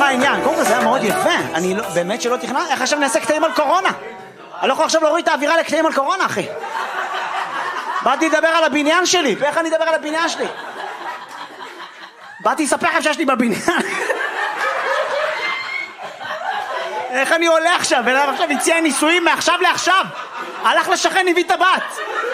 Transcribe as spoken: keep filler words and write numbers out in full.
העניין. קודם כל זה היה מאוד יפה. אני לא, באמת שלא תכנן, איך עכשיו נעשה קטעים על קורונה? אני לא יכול עכשיו להוריד את האווירה לקטעים על קורונה, אחי. באתי לדבר על הבניין שלי, ואיך אני אדבר על הבניין שלי? באתי לספר לכם שיש לי בבניין. איך אני עולה עכשיו? ולאו עכשיו הציע נישואים מעכשיו לעכשיו. הלך לשכן, הביא את הבת.